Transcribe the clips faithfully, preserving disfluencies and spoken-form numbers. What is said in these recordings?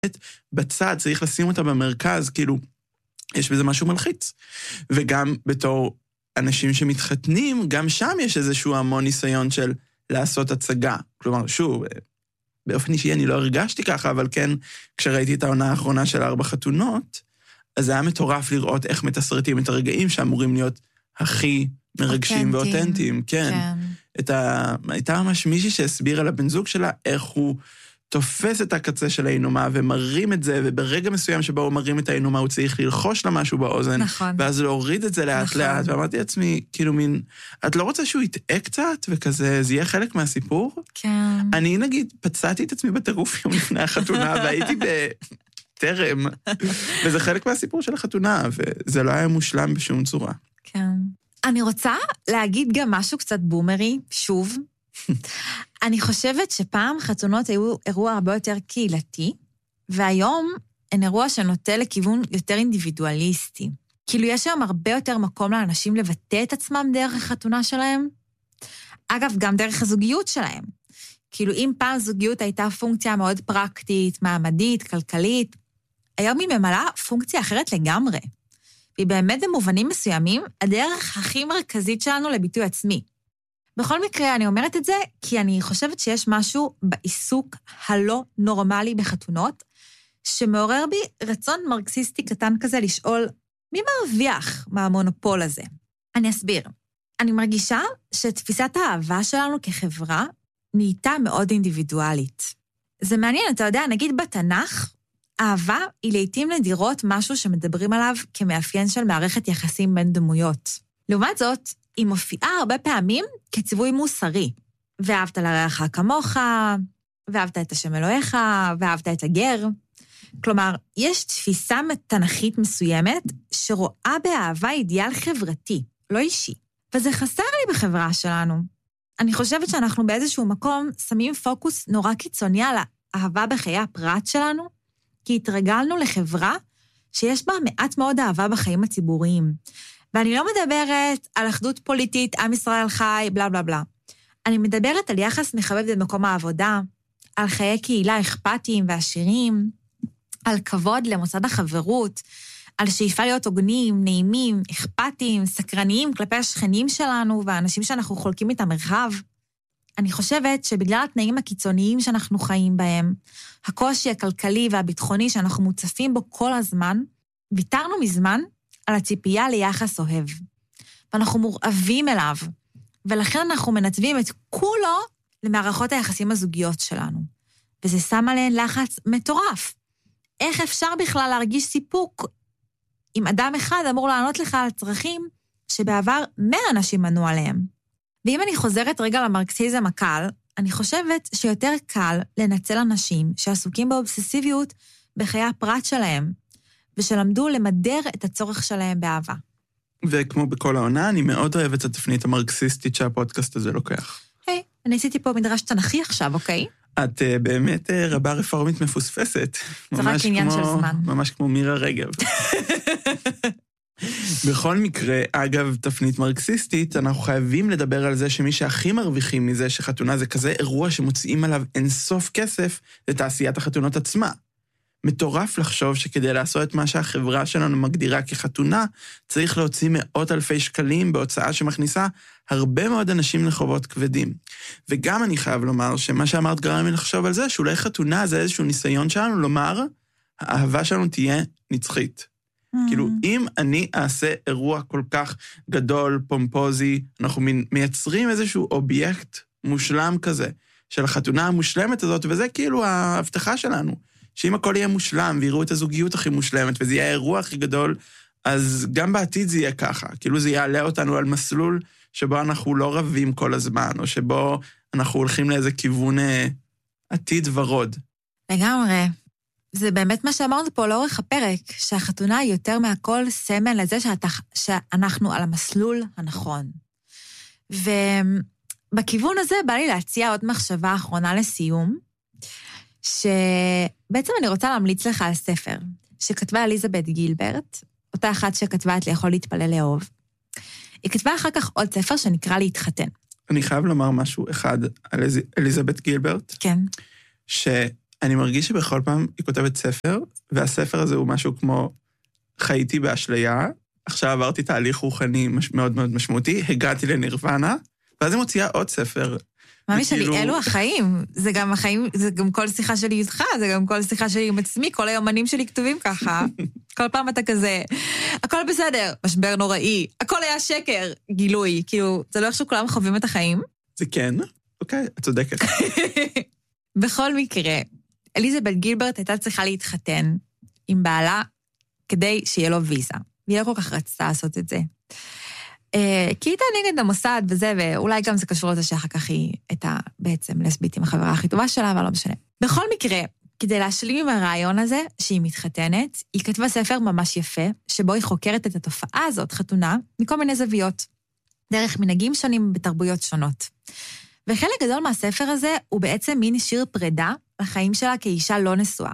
בצד, צריך לשים אותה במרכז, כאילו, יש בזה משהו מלחיץ. וגם בתור אנשים שמתחתנים, גם שם יש איזשהו המון ניסיון של לעשות הצגה. כלומר, שוב, באופן אישי אני לא הרגשתי ככה, אבל כן, כשראיתי את העונה האחרונה של ארבע חתונות, אז זה היה מטורף לראות איך מתסרטים את הרגעים שאמורים להיות הכי מרגשים ואותנטיים. כן. כן. את ה... הייתה ממש מישהי שהסבירה לבן זוג שלה איך הוא תופס את הקצה של האינומה ומרים את זה, וברגע מסוים שבו הוא מרים את האינומה, הוא צריך ללחוש לה משהו באוזן, נכון. ואז להוריד את זה לאט נכון. לאט, ואמרתי לעצמי, כאילו מין, את לא רוצה שהוא יטעה קצת, וכזה, זה יהיה חלק מהסיפור? כן. אני נגיד, פצעתי את עצמי בטירוף יום לפני החתונה, והייתי בטרם, וזה חלק מהסיפור של החתונה, וזה לא היה מושלם בשום צורה. כן. אני רוצה להגיד גם משהו קצת בומרי, שוב, אני חושבת שפעם חתונות היו אירוע הרבה יותר קהילתי, והיום הן אירוע שנוטה לכיוון יותר אינדיבידואליסטי. כאילו יש היום הרבה יותר מקום לאנשים לבטא את עצמם דרך החתונה שלהם. אגב, גם דרך הזוגיות שלהם. כאילו אם פעם זוגיות הייתה פונקציה מאוד פרקטית, מעמדית, כלכלית, היום היא ממלאה פונקציה אחרת לגמרי. והיא באמת במובנים מסוימים הדרך הכי מרכזית שלנו לביטוי עצמי. בכל מקרה, אני אומרת את זה כי אני חושבת שיש משהו בעיסוק הלא נורמלי בחתונות, שמעורר בי רצון מרקסיסטי קטן כזה לשאול, מי מרוויח מהמונופול הזה? אני אסביר. אני מרגישה שתפיסת האהבה שלנו כחברה נהייתה מאוד אינדיבידואלית. זה מעניין, אתה יודע, נגיד בתנ"ך, אהבה היא לעתים נדירות משהו שמדברים עליו כמאפיין של מערכת יחסים בין דמויות. לעומת זאת, היא מופיעה הרבה פעמים כציווי מוסרי. ואהבת לרעך כמוך, ואהבת את השם אלוהיך, ואהבת את הגר. כלומר, יש תפיסה תנ"כית מסוימת שרואה באהבה אידיאל חברתי, לא אישי. וזה חסר לי בחברה שלנו. אני חושבת שאנחנו באיזשהו מקום שמים פוקוס נורא קיצוני על האהבה בחיי הפרט שלנו, כי התרגלנו לחברה שיש בה מעט מאוד אהבה בחיים הציבוריים. ואני לא מדברת על אחדות פוליטית, עם ישראל חי, בלה בלה בלה. אני מדברת על יחס מכבד במקום העבודה, על חיי קהילה אכפתיים ועשירים, על כבוד למוסד החברות, על שאיפה להיות הוגנים, נעימים, אכפתיים, סקרניים כלפי השכנים שלנו והאנשים שאנחנו חולקים איתם מרחב. אני חושבת שבגלל התנאים הקיצוניים שאנחנו חיים בהם, הקושי הכלכלי והביטחוני שאנחנו מוצפים בו כל הזמן, ויתרנו מזמן על הציפייה ליחס אוהב. ואנחנו מורעבים אליו, ולכן אנחנו מנתבים את כולו למערכות היחסים הזוגיות שלנו. וזה שם עליהן לחץ מטורף. איך אפשר בכלל להרגיש סיפוק אם אדם אחד אמור לענות לך על צרכים שבעבר מאה אנשים מנו עליהם? ואם אני חוזרת רגע למרקסיזם הקל, אני חושבת שיותר קל לנצל אנשים שעסוקים באובססיביות בחיי הפרט שלהם, ושלמדו למדר את הצורך שלהם באהבה. וכמו בכל העונה, אני מאוד אוהבת את התפנית המרקסיסטית שהפודקאסט הזה לוקח. היי, אני עשיתי פה מדרש תנכי עכשיו, אוקיי? את באמת רבה רפורמית מפוספסת. זה רק עניין של זמן. ממש כמו מירה רגב. בכל מקרה, אגב, תפנית מרקסיסטית, אנחנו חייבים לדבר על זה שמי שהכי מרוויחים מזה שחתונה זה כזה אירוע שמוציאים עליו אינסוף כסף לתעשיית החתונות עצמה. מטורף לחשוב שכדי לעשות את מה שהחברה שלנו מגדירה כחתונה, צריך להוציא מאות אלפי שקלים בהוצאה שמכניסה הרבה מאוד אנשים לחובות כבדים. וגם אני חייב לומר שמה שאמרת גרם לי לחשוב על זה, שאולי חתונה זה איזשהו ניסיון שלנו לומר, האהבה שלנו תהיה נצחית. Mm-hmm. כאילו, אם אני אעשה אירוע כל כך גדול, פומפוזי, אנחנו מייצרים איזשהו אובייקט מושלם כזה, של החתונה המושלמת הזאת, וזה כאילו ההבטחה שלנו. שאם הכל יהיה מושלם, ויראו את הזוגיות הכי מושלמת, וזה יהיה האירוע הכי גדול, אז גם בעתיד זה יהיה ככה. כאילו זה יעלה אותנו על מסלול שבו אנחנו לא רבים כל הזמן, או שבו אנחנו הולכים לאיזה כיוון אה, עתיד ורוד. לגמרי. זה באמת מה שאמרנו פה לאורך הפרק, שהחתונה היא יותר מהכל סמל לזה שאתה, שאנחנו על המסלול הנכון. ובכיוון הזה בא לי להציע עוד מחשבה אחרונה לסיום, שבעצם אני רוצה להמליץ לך על ספר, שכתבה אליזבת גילברט, אותה אחת שכתבה את לאכול להתפלל לאהוב. היא כתבה אחר כך עוד ספר שנקרא להתחתן. אני חייב לומר משהו אחד על אליזבת גילברט. כן. ש... אני מרגיש שבכל פעם היא כותבת ספר, והספר הזה הוא משהו כמו חייתי באשליה, עכשיו עברתי תהליך רוחני מאוד מאוד משמעותי, הגעתי לנירוונה, ואז היא מוציאה עוד ספר. מאמי שלי, אלו החיים. זה גם החיים, זה גם כל שיחה שלי איתך, זה גם כל שיחה שלי עם עצמי, כל היומנים שלי כתובים ככה. כל פעם אתה כזה, הכל בסדר, משבר נוראי, הכל היה שקר, גילוי. כאילו, זה לא איך שכולם חווים את החיים? זה כן, אוקיי, את צודקת. בכל מקרה, אליזבת גילברט הייתה צריכה להתחתן עם בעלה כדי שיהיה לו ויזה. והיא לא כל כך רצתה לעשות את זה. כי הייתה נגד המוסד וזה, ואולי גם זה קשור לזה שאחר כך היא הייתה בעצם לסבית עם החברה הכי טובה שלה, אבל לא משנה. בכל מקרה, כדי להשלים עם הרעיון הזה, שהיא מתחתנת, היא כתבה ספר ממש יפה, שבו היא חוקרת את התופעה הזאת, חתונה, מכל מיני זוויות, דרך מנהגים שונים בתרבויות שונות. וחלק גדול מהספר הזה הוא בעצם מין שיר פרידה לחיים שלה כאישה לא נשואה.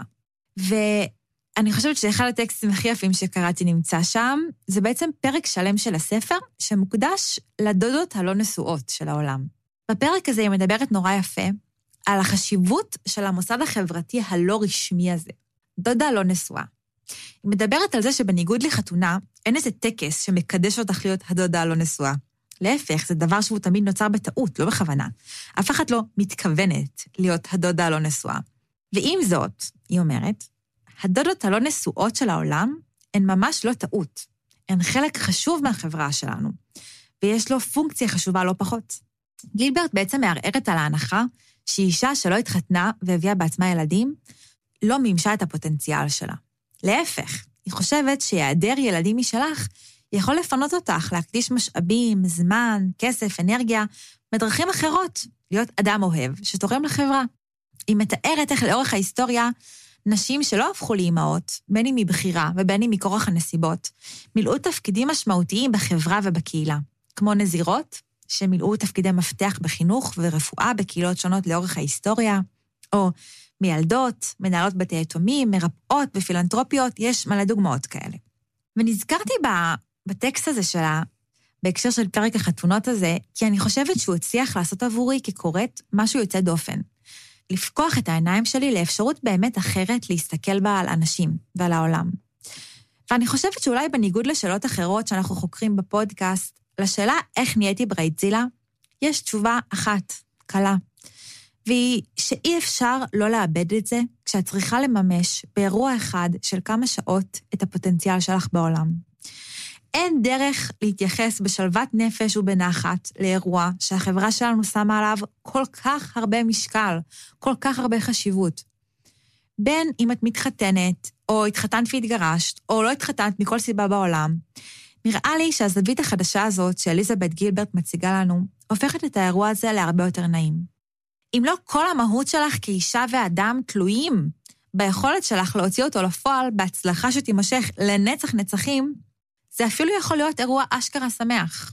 ואני חושבת שאחד הטקסטים הכי יפים שקראתי נמצא שם, זה בעצם פרק שלם של הספר שמוקדש לדודות הלא נשואות של העולם. בפרק הזה היא מדברת נורא יפה על החשיבות של המוסד החברתי הלא רשמי הזה, דודה לא נשואה. היא מדברת על זה שבניגוד לחתונה, אין איזה טקס שמקדש אותך להיות הדודה הלא נשואה. להפך, זה דבר שהוא תמיד נוצר בטעות, לא בכוונה. אף אחד לא מתכוונת להיות הדודה הלא נשואה. ועם זאת, היא אומרת, הדודות הלא נשואות של העולם הן ממש לא טעות. הן חלק חשוב מהחברה שלנו, ויש לו פונקציה חשובה לא פחות. גילברט בעצם מערערת על ההנחה שהיא אישה שלא התחתנה והביאה בעצמה ילדים, לא מימשה את הפוטנציאל שלה. להפך, היא חושבת שיעדר ילדים משלך יכול לפנות אותך, להקדיש משאבים, זמן, כסף, אנרגיה, בדרכים אחרות, להיות אדם אוהב שתורם לחברה. היא מתארת איך לאורך ההיסטוריה, נשים שלא הפכו לאימהות, בין אם מבחירה ובין אם מכורח הנסיבות, מילאו תפקידים משמעותיים בחברה ובקהילה, כמו נזירות, שמילאו תפקידי מפתח בחינוך ורפואה בקהילות שונות לאורך ההיסטוריה, או מילדות, מנהלות בתי יתומים, מרפאות ופילנטרופיות, יש מלא דוגמאות כאלה. ונזכרתי בה, בטקסט הזה שלה, בהקשר של פרק החתונות הזה, כי אני חושבת שהוא הצליח לעשות עבורי כקוראת משהו יוצא דופן. לפקוח את העיניים שלי לאפשרות באמת אחרת להסתכל בה על אנשים ועל העולם. ואני חושבת שאולי בניגוד לשאלות אחרות שאנחנו חוקרים בפודקאסט, לשאלה איך נהייתי ברייטזילה, יש תשובה אחת, קלה. והיא שאי אפשר לא לאבד את זה כשאת צריכה לממש באירוע אחד של כמה שעות את הפוטנציאל שלך בעולם. אין דרך להתייחס בשלוות נפש ובנחת לאירוע שהחברה שלנו שמה עליו כל כך הרבה משקל, כל כך הרבה חשיבות. בין אם את מתחתנת, או התחתנת והתגרשת, או לא התחתנת מכל סיבה בעולם, נראה לי שהזווית החדשה הזאת שאליזבת גילברט מציגה לנו, הופכת את האירוע הזה להרבה יותר נעים. אם לא כל המהות שלך כאישה ואדם תלויים ביכולת שלך להוציא אותו לפועל בהצלחה שתימשך לנצח נצחים, זה אפילו יכול להיות אירוע אשכרה שמח.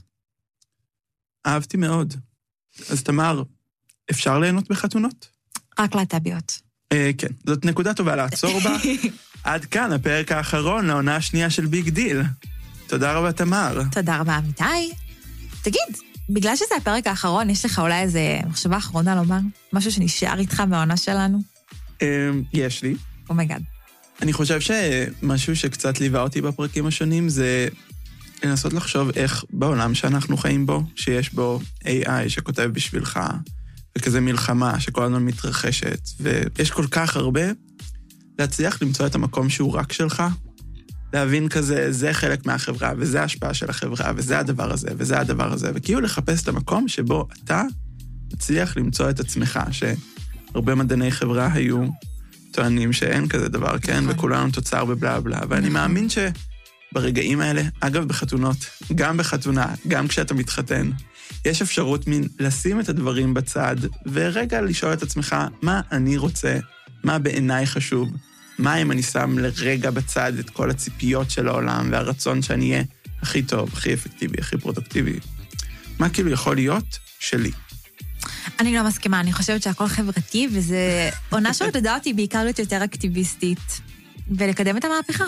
אהבתי מאוד. אז תמר, אפשר ליהנות בחתונות? רק להט"ביות. אה, כן, זאת נקודה טובה לעצור בה. עד כאן הפרק האחרון לעונה השנייה של ביג דיל. תודה רבה, תמר. תודה רבה, אמיתי. תגיד, בגלל שזה הפרק האחרון, יש לך אולי איזה מחשבה אחרונה לומר? משהו שנשאר איתך מהעונה שלנו? אה, יש לי. אומייגאד. אני חושב שמשהו שקצת ליווה אותי בפרקים השונים זה לנסות לחשוב איך בעולם שאנחנו חיים בו, שיש בו איי איי שכותב בשבילך, וכזה מלחמה שכל הזמן מתרחשת, ויש כל כך הרבה, להצליח למצוא את המקום שהוא רק שלך, להבין כזה, זה חלק מהחברה, וזה ההשפעה של החברה, וזה הדבר הזה, וזה הדבר הזה, וכאילו לחפש את המקום שבו אתה מצליח למצוא את עצמך, שהרבה מדעני חברה היו טוענים שאין כזה דבר, כן, וכולנו תוצר בבלה בלה, ואני מאמין שברגעים האלה, אגב בחתונות, גם בחתונה, גם כשאתה מתחתן, יש אפשרות מין לשים את הדברים בצד, ורגע לשאול את עצמך, מה אני רוצה, מה בעיניי חשוב, מה אם אני שם לרגע בצד את כל הציפיות של העולם, והרצון שאני אהיה הכי טוב, הכי אפקטיבי, הכי פרודוקטיבי. מה כאילו יכול להיות שלי? אני לא מסכימה, אני חושבת שהכל חברתי, וזה עונה שעודדה אותי בעיקר להיות יותר אקטיביסטית, ולקדם את המהפכה.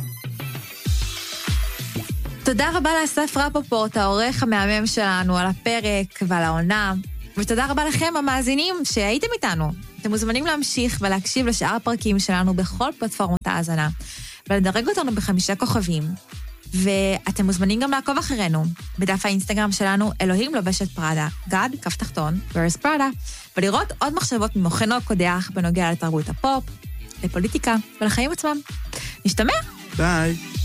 תודה רבה לאסף רפופורט, העורך המהמם שלנו, על הפרק ועל העונה, ותודה רבה לכם המאזינים שהייתם איתנו. אתם מוזמנים להמשיך ולהקשיב לשאר הפרקים שלנו בכל פלטפורמות ההאזנה, ולדרג אותנו בחמישה כוכבים. ואתם מוזמנים גם לעקוב אחרינו בדף האינסטגרם שלנו, אלוהים לובשת פרדה, גד, כף תחתון, Where's Prada, ולראות עוד מחשבות ממוחנו הקודח בנוגע לתרבות הפופ, לפוליטיקה ולחיים עצמם. נשתמע! ביי!